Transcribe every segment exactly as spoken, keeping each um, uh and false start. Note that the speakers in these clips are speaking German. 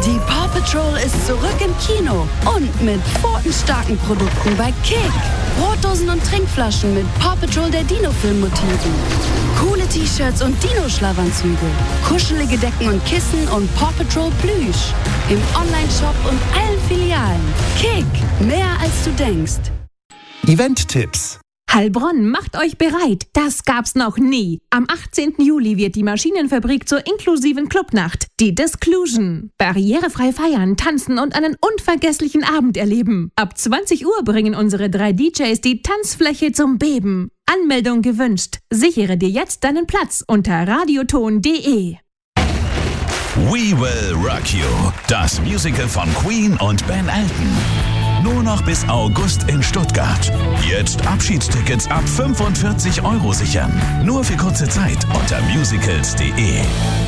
Die Paw Patrol ist zurück im Kino und mit pfotenstarken Produkten bei Kick. Brotdosen und Trinkflaschen mit Paw Patrol der Dino-Film-Motiven. Coole T-Shirts und Dino-Schlafanzüge. Kuschelige Decken und Kissen und Paw Patrol Plüsch. Im Online-Shop und allen Filialen. Kick, mehr als du denkst. Event-Tipps. Heilbronn, macht euch bereit, das gab's noch nie. Am achtzehnten Juli wird die Maschinenfabrik zur inklusiven Clubnacht, die Disclusion. Barrierefrei feiern, tanzen und einen unvergesslichen Abend erleben. Ab zwanzig Uhr bringen unsere drei D Js die Tanzfläche zum Beben. Anmeldung gewünscht. Sichere dir jetzt deinen Platz unter radioton punkt de. We Will Rock You, das Musical von Queen und Ben Elton. Nur noch bis August in Stuttgart. Jetzt Abschiedstickets ab fünfundvierzig Euro sichern. Nur für kurze Zeit unter musicals punkt de.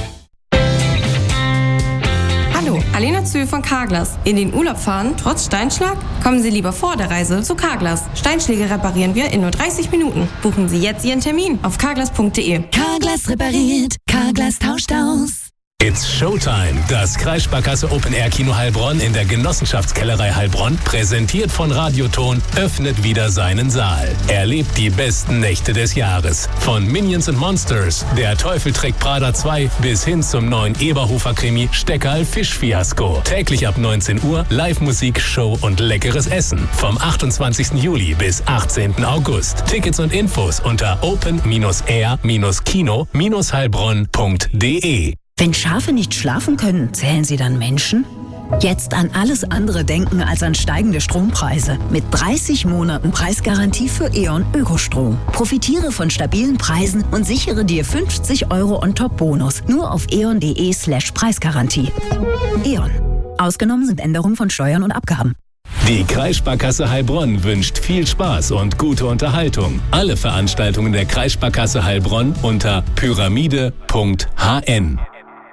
Hallo, Alena Zühl von Carglass. In den Urlaub fahren, trotz Steinschlag? Kommen Sie lieber vor der Reise zu Carglass. Steinschläge reparieren wir in nur dreißig Minuten. Buchen Sie jetzt Ihren Termin auf carglass punkt de. Carglass repariert, Carglass tauscht aus. It's Showtime. Das Kreissparkasse Open Air Kino Heilbronn in der Genossenschaftskellerei Heilbronn, präsentiert von Radioton, öffnet wieder seinen Saal. Erlebt die besten Nächte des Jahres. Von Minions and Monsters, Der Teufel trägt Prada zwei bis hin zum neuen Eberhofer-Krimi Steckerl Fischfiasko. Täglich ab neunzehn Uhr Live-Musik, Show und leckeres Essen. Vom achtundzwanzigsten Juli bis achtzehnten August. Tickets und Infos unter open air kino heilbronn punkt de. Wenn Schafe nicht schlafen können, zählen sie dann Menschen? Jetzt an alles andere denken als an steigende Strompreise. Mit dreißig Monaten Preisgarantie für E.ON Ökostrom. Profitiere von stabilen Preisen und sichere dir fünfzig Euro On-Top-Bonus. Nur auf eon.de slash Preisgarantie. E.ON. Ausgenommen sind Änderungen von Steuern und Abgaben. Die Kreissparkasse Heilbronn wünscht viel Spaß und gute Unterhaltung. Alle Veranstaltungen der Kreissparkasse Heilbronn unter pyramide punkt h n.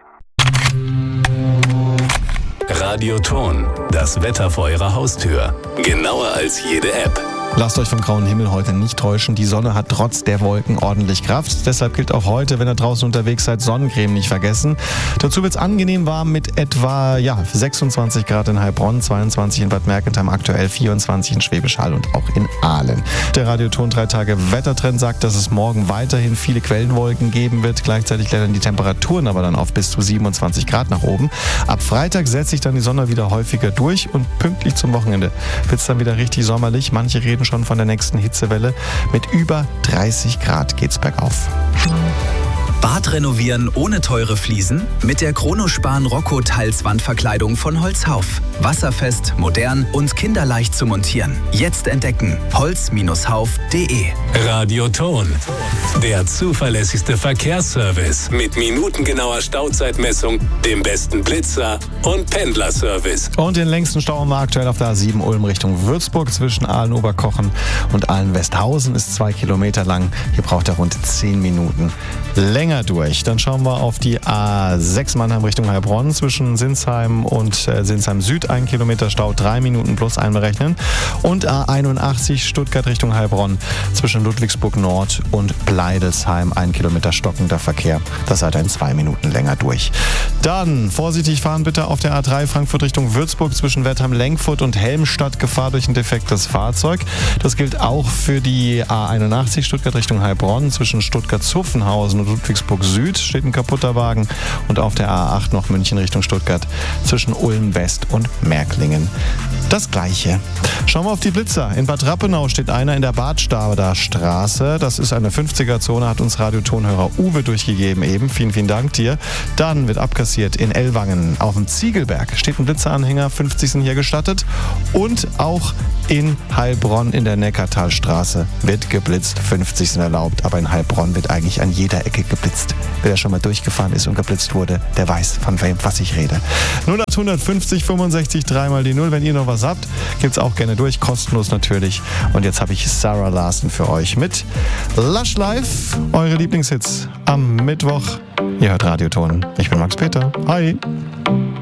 Radioton, das Wetter vor Ihrer Haustür. Genauer als jede App. Lasst euch vom grauen Himmel heute nicht täuschen. Die Sonne hat trotz der Wolken ordentlich Kraft. Deshalb gilt auch heute, wenn ihr draußen unterwegs seid, Sonnencreme nicht vergessen. Dazu wird es angenehm warm mit etwa ja, sechsundzwanzig Grad in Heilbronn, zweiundzwanzig in Bad Mergentheim, aktuell vierundzwanzig in Schwäbisch Hall und auch in Aalen. Der Radioton drei Tage Wettertrend sagt, dass es morgen weiterhin viele Quellenwolken geben wird. Gleichzeitig klettern die Temperaturen aber dann auf bis zu siebenundzwanzig Grad nach oben. Ab Freitag setzt sich dann die Sonne wieder häufiger durch und pünktlich zum Wochenende wird es dann wieder richtig sommerlich. Manche reden schon von der nächsten Hitzewelle. Mit über dreißig Grad geht's bergauf. Bad renovieren ohne teure Fliesen? Mit der Chronospan Rocco Teilswandverkleidung von Holzhauf. Wasserfest, modern und kinderleicht zu montieren. Jetzt entdecken. holz hauf punkt de. Radioton, der zuverlässigste Verkehrsservice mit minutengenauer Stauzeitmessung, dem besten Blitzer und Pendlerservice. Und den längsten Stau haben wir aktuell auf der A sieben Ulm Richtung Würzburg zwischen Aalen-Oberkochen und Aalen-Westhausen ist zwei Kilometer lang. Hier braucht er rund zehn Minuten länger durch. Dann schauen wir auf die A sechs Mannheim Richtung Heilbronn zwischen Sinsheim und äh, Sinsheim Süd. Ein Kilometer Stau, drei Minuten plus einberechnen. Und A einundachtzig Stuttgart Richtung Heilbronn zwischen Ludwigsburg Nord und Bleidelsheim. Ein Kilometer stockender Verkehr. Das seid ein zwei Minuten länger durch. Dann vorsichtig fahren bitte auf der A drei Frankfurt Richtung Würzburg zwischen Wertheim-Lenkfurt und Helmstadt. Gefahr durch ein defektes Fahrzeug. Das gilt auch für die A einundachtzig Stuttgart Richtung Heilbronn zwischen Stuttgart-Zuffenhausen und Ludwigsburg Süd steht ein kaputter Wagen und auf der A acht noch München Richtung Stuttgart zwischen Ulm West und Märklingen. Das Gleiche. Schauen wir auf die Blitzer. In Bad Rappenau steht einer in der Badstader Straße. Das ist eine fünfziger-Zone, hat uns Radiotonhörer Uwe durchgegeben eben. Vielen, vielen Dank dir. Dann wird abkassiert in Ellwangen. Auf dem Ziegelberg steht ein Blitzeranhänger. fünfzig sind hier gestattet. Und auch in Heilbronn in der Neckartalstraße wird geblitzt. fünfzig sind erlaubt. Aber in Heilbronn wird eigentlich an jeder Ecke geblitzt. Wer schon mal durchgefahren ist und geblitzt wurde, der weiß, von wem, was ich rede. null acht fünfzig fünfundsechzig drei mal die null. Wenn ihr noch was habt, gibt's auch gerne durch. Kostenlos natürlich. Und jetzt habe ich Sarah Larson für euch mit Lush Life. Eure Lieblingshits am Mittwoch. Ihr hört Radioton. Ich bin Max Peter. Hi.